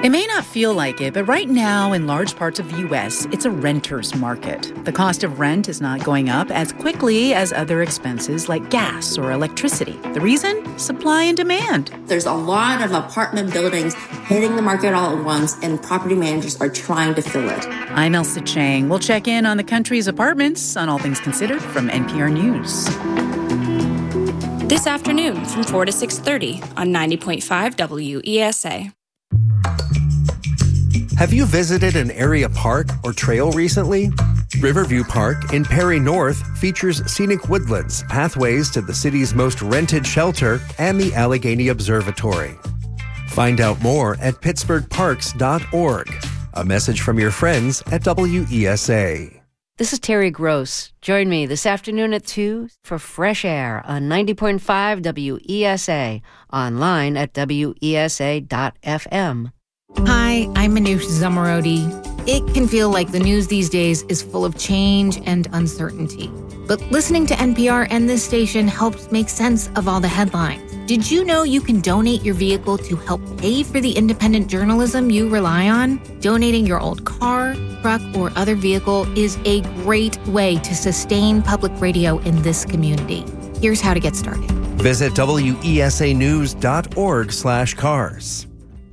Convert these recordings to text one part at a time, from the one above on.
It may not feel like it, but right now in large parts of the U.S., it's a renter's market. The cost of rent is not going up as quickly as other expenses like gas or electricity. The reason? Supply and demand. There's a lot of apartment buildings hitting the market all at once, and property managers are trying to fill it. I'm Elsa Chang. We'll check in on the country's apartments on All Things Considered from NPR News. This afternoon from 4 to 6:30 on 90.5 WESA. Have you visited an area park or trail recently? Riverview Park in Perry North features scenic woodlands, pathways to the city's most rented shelter, and the Allegheny Observatory. Find out more at pittsburghparks.org. A message from your friends at WESA. This is Terry Gross. Join me this afternoon at 2 for Fresh Air on 90.5 WESA, online at WESA.fm. Hi, I'm Manoush Zamarodi. It can feel like the news these days is full of change and uncertainty. But listening to NPR and this station helps make sense of all the headlines. Did you know you can donate your vehicle to help pay for the independent journalism you rely on? Donating your old car, truck, or other vehicle is a great way to sustain public radio in this community. Here's how to get started. Visit wesanews.org/cars.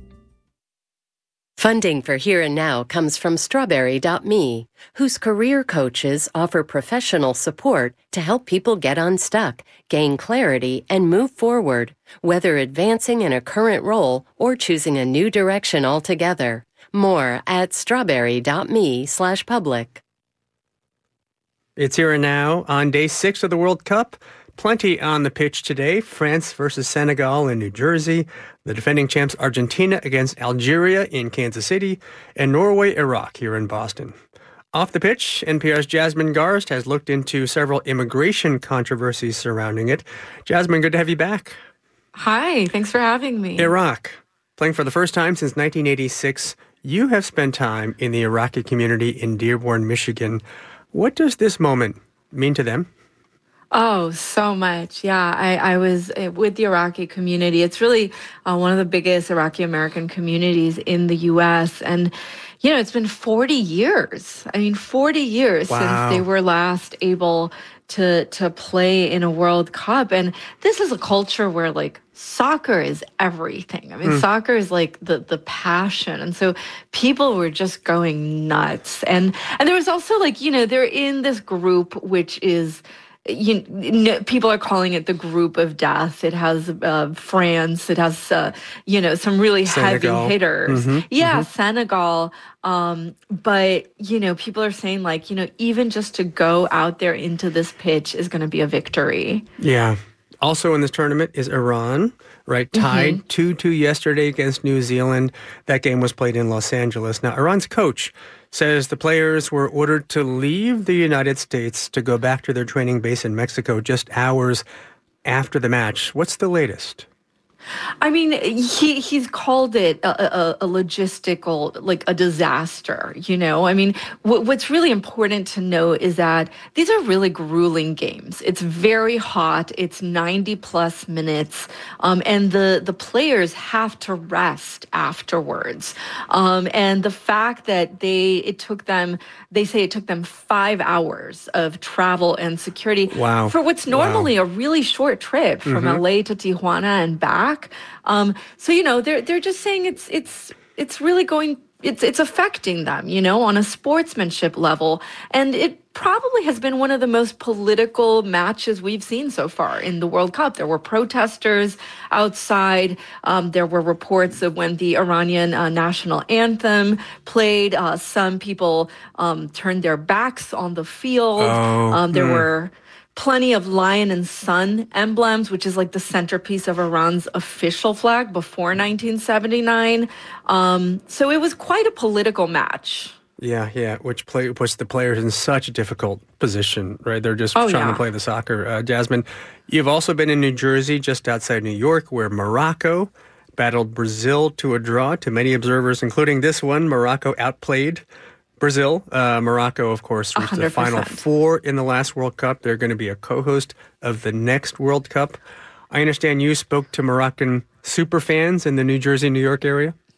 Funding for Here and Now comes from Strawberry.me, whose career coaches offer professional support to help people get unstuck, gain clarity, and move forward, whether advancing in a current role or choosing a new direction altogether. More at strawberry.me/public. It's Here and Now on day 6 of the World Cup. Plenty on the pitch today. France versus Senegal in New Jersey, the defending champs Argentina against Algeria in Kansas City, and Norway-Iraq here in Boston. Off the pitch, NPR's Jasmine Garst has looked into several immigration controversies surrounding it. Jasmine, good to have you back. Hi, thanks for having me. Iraq. Playing for the first time since 1986, you have spent time in the Iraqi community in Dearborn, Michigan. What does this moment mean to them? Oh, so much. Yeah, I was with the Iraqi community. It's really one of the biggest Iraqi-American communities in the U.S. And, you know, it's been 40 years. 40 years since they were last able to play in a World Cup. And this is a culture where, like, soccer is everything. Soccer is like the passion. And so people were just going nuts. And there was also, like, you know, they're in this group, which is, people are calling it the group of death. It has France. It has, some really Senegal. heavy hitters. Senegal. But, people are saying, like, even just to go out there into this pitch is going to be a victory. Yeah. Also in this tournament is Iran, right? Tied 2-2 yesterday against New Zealand. That game was played in Los Angeles. Now, Iran's coach says the players were ordered to leave the United States to go back to their training base in Mexico just hours after the match. What's the latest? He's called it a logistical, like a disaster, What's really important to know is that these are really grueling games. It's very hot. It's 90 plus minutes. And the players have to rest afterwards. And the fact that they say it took them 5 hours of travel and security for what's normally a really short trip from LA to Tijuana and back. They're just saying it's really going, it's affecting them, on a sportsmanship level. And it probably has been one of the most political matches we've seen so far in the World Cup. There were protesters outside. There were reports of when the Iranian national anthem played, some people turned their backs on the field. There were plenty of lion and sun emblems, which is like the centerpiece of Iran's official flag before 1979. So it was quite a political match. Yeah, which puts the players in such a difficult position, right? They're just trying to play the soccer. Jasmine, you've also been in New Jersey, just outside New York, where Morocco battled Brazil to a draw. To many observers, including this one, Morocco outplayed Brazil. Morocco, of course, reached 100%. The Final Four in the last World Cup. They're going to be a co-host of the next World Cup. I understand you spoke to Moroccan super fans in the New Jersey, New York area?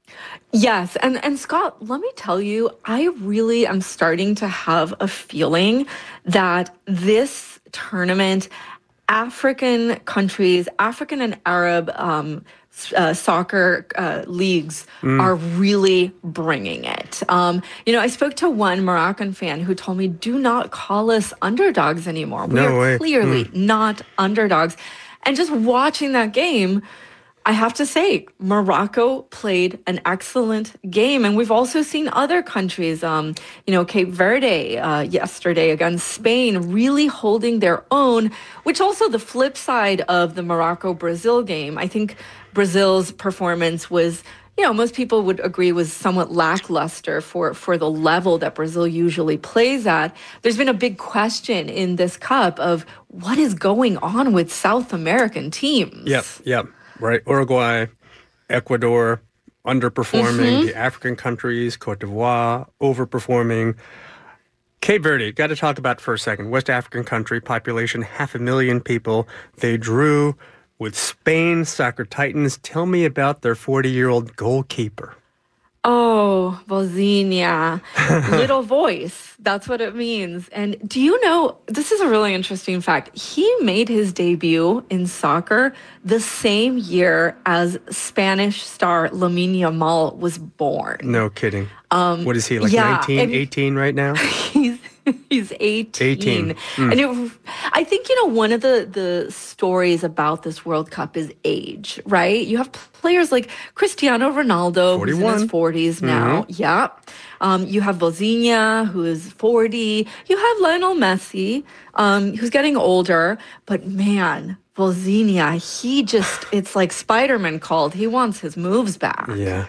Yes. And Scott, let me tell you, I really am starting to have a feeling that this tournament, African countries, African and Arab soccer leagues are really bringing it. I spoke to one Moroccan fan who told me, do not call us underdogs anymore. We are clearly not underdogs. And just watching that game, I have to say, Morocco played an excellent game. And we've also seen other countries, Cape Verde yesterday against Spain, really holding their own, which also the flip side of the Morocco-Brazil game. I think Brazil's performance was, most people would agree was somewhat lackluster for the level that Brazil usually plays at. There's been a big question in this Cup of what is going on with South American teams. Yep. Right, Uruguay, Ecuador, underperforming. The African countries, Cote d'Ivoire, overperforming. Cape Verde, got to talk about for a second. West African country, population 500,000 people. They drew with Spain, soccer titans. Tell me about their 40-year-old goalkeeper. Oh, Vozinha. Little voice. That's what it means. And do you know, this is a really interesting fact. He made his debut in soccer the same year as Spanish star Lamine Yamal was born. No kidding. What is he, 19, 18 right now? He's 18. And I think, one of the stories about this World Cup is age, right? You have players like Cristiano Ronaldo, 41. Who's in his 40s now. Yeah. You have Vozinha, who is 40. You have Lionel Messi, who's getting older. But man, Vozinha, it's like Spider-Man called. He wants his moves back. Yeah.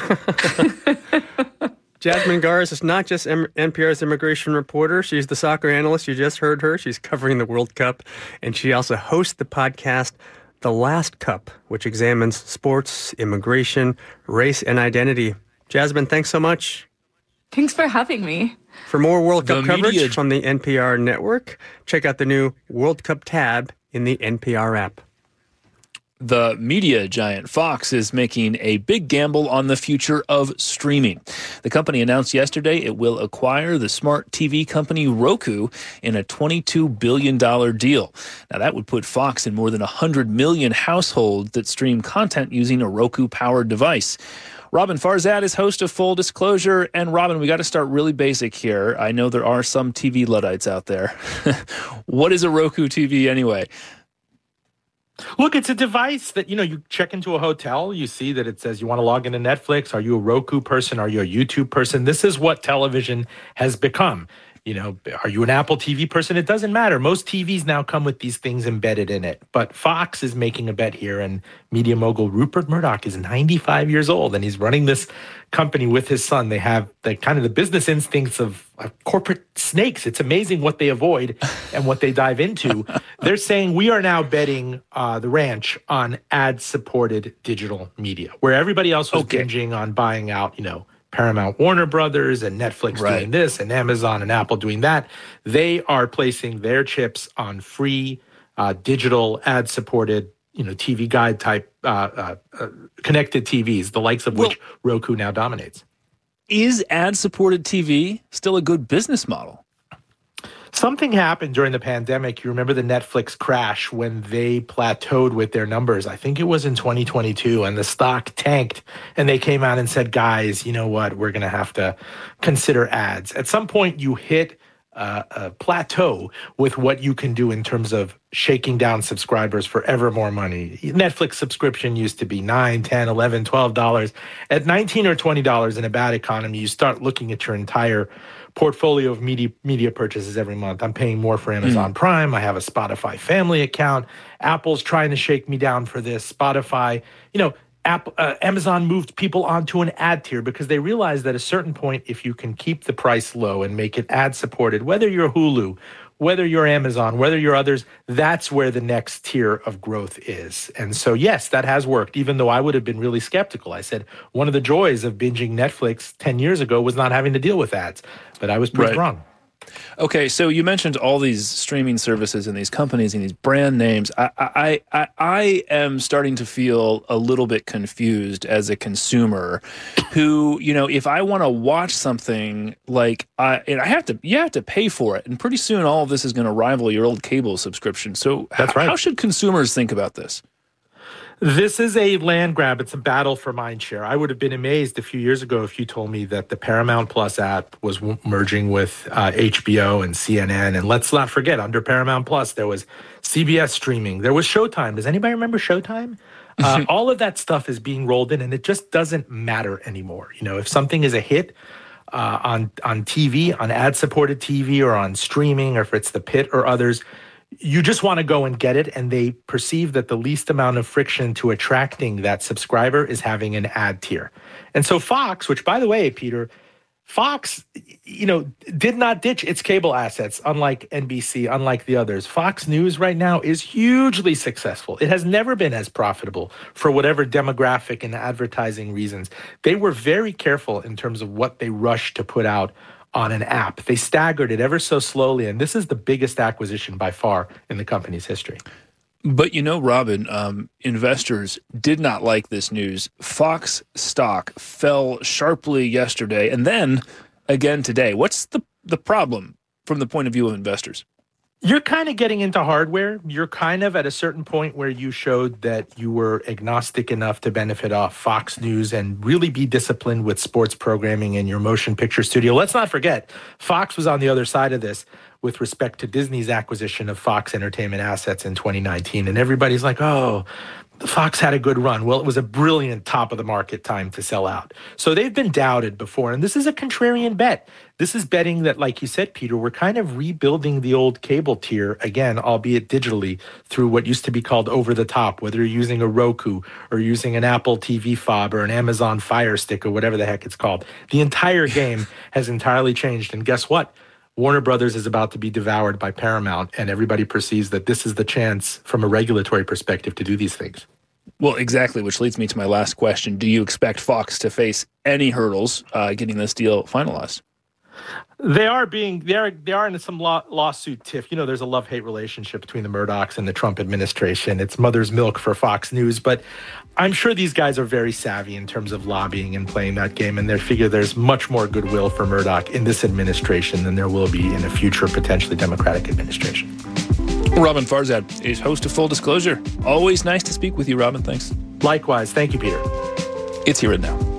Jasmine Garsd is not just NPR's immigration reporter. She's the soccer analyst. You just heard her. She's covering the World Cup. And she also hosts the podcast, The Last Cup, which examines sports, immigration, race, and identity. Jasmine, thanks so much. Thanks for having me. For more World Cup coverage from the NPR network, check out the new World Cup tab in the NPR app. The media giant Fox is making a big gamble on the future of streaming. The company announced yesterday it will acquire the smart TV company Roku in a $22 billion deal. Now, that would put Fox in more than 100 million households that stream content using a Roku-powered device. Robin Farzad is host of Full Disclosure. And Robin, we got to start really basic here. I know there are some TV Luddites out there. What is a Roku TV anyway? Look, it's a device that, you check into a hotel, you see that it says you want to log into Netflix. Are you a Roku person? Are you a YouTube person? This is what television has become. Are you an Apple TV person? It doesn't matter. Most TVs now come with these things embedded in it. But Fox is making a bet here, and media mogul Rupert Murdoch is 95 years old, and he's running this company with his son. They have the business instincts of corporate snakes. It's amazing what they avoid and what they dive into. They're saying we are now betting the ranch on ad-supported digital media, where everybody else was binging on buying out, Paramount, Warner Brothers, and Netflix doing this, and Amazon and Apple doing that. They are placing their chips on free, digital, ad-supported, TV guide type connected TVs, the likes of which Roku now dominates. Is ad-supported TV still a good business model? Something happened during the pandemic. You remember the Netflix crash when they plateaued with their numbers. I think it was in 2022, and the stock tanked. And they came out and said, guys, you know what? We're going to have to consider ads. At some point, you hit a plateau with what you can do in terms of shaking down subscribers for ever more money. Netflix subscription used to be $9, $10, $11, $12. At $19 or $20 in a bad economy, you start looking at your entire portfolio of media purchases every month. I'm paying more for Amazon Prime. I have a Spotify family account. Apple's trying to shake me down for this. Spotify, Amazon moved people onto an ad tier because they realized that at a certain point, if you can keep the price low and make it ad supported, whether you're Hulu, whether you're Amazon, whether you're others, that's where the next tier of growth is. And so, yes, that has worked, even though I would have been really skeptical. I said one of the joys of binging Netflix 10 years ago was not having to deal with ads, but I was proved wrong. Okay, so you mentioned all these streaming services and these companies and these brand names. I am starting to feel a little bit confused as a consumer who, if I want to watch something you have to pay for it. And pretty soon all of this is going to rival your old cable subscription. So That's right. How should consumers think about this? This is a land grab. It's a battle for mind share. I would have been amazed a few years ago if you told me that the Paramount Plus app was merging with HBO and CNN. And let's not forget, under Paramount Plus, there was CBS streaming. There was Showtime. Does anybody remember Showtime? All of that stuff is being rolled in, and it just doesn't matter anymore. If something is a hit on TV, on ad-supported TV, or on streaming, or if it's The Pit or others, you just want to go and get it, and they perceive that the least amount of friction to attracting that subscriber is having an ad tier. And so Fox, which, by the way, Peter, Fox, did not ditch its cable assets, unlike NBC, unlike the others. Fox News right now is hugely successful. It has never been as profitable for whatever demographic and advertising reasons. They were very careful in terms of what they rushed to put out on an app. They staggered it ever so slowly, and this is the biggest acquisition by far in the company's history. But Robin, investors did not like this news. Fox stock fell sharply yesterday and then again today. What's the problem from the point of view of investors? You're kind of getting into hardware. You're kind of at a certain point where you showed that you were agnostic enough to benefit off Fox News and really be disciplined with sports programming in your motion picture studio. Let's not forget, Fox was on the other side of this with respect to Disney's acquisition of Fox Entertainment assets in 2019. And everybody's like, oh, Fox had a good run. Well, it was a brilliant top of the market time to sell out. So they've been doubted before. And this is a contrarian bet. This is betting that, like you said, Peter, we're kind of rebuilding the old cable tier again, albeit digitally, through what used to be called over the top, whether you're using a Roku or using an Apple TV fob or an Amazon Fire Stick or whatever the heck it's called. The entire game has entirely changed. And guess what? Warner Brothers is about to be devoured by Paramount, and everybody perceives that this is the chance from a regulatory perspective to do these things. Well, exactly, which leads me to my last question. Do you expect Fox to face any hurdles getting this deal finalized? They are in some lawsuit tiff. There's a love-hate relationship between the Murdochs and the Trump administration. It's mother's milk for Fox News, but I'm sure these guys are very savvy in terms of lobbying and playing that game, and they figure there's much more goodwill for Murdoch in this administration than there will be in a future potentially Democratic administration. Robin Farzad is host of Full Disclosure. Always nice to speak with you, Robin. Thanks. Likewise. Thank you, Peter. It's Here and Now.